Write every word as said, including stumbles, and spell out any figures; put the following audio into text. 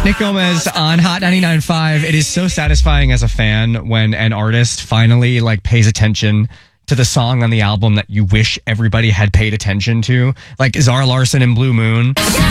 Nick Gomez on Hot ninety-nine point five. It is so satisfying as a fan when an artist finally like pays attention to the song on the album that you wish everybody had paid attention to. Like Zara Larsson and Blue Moon.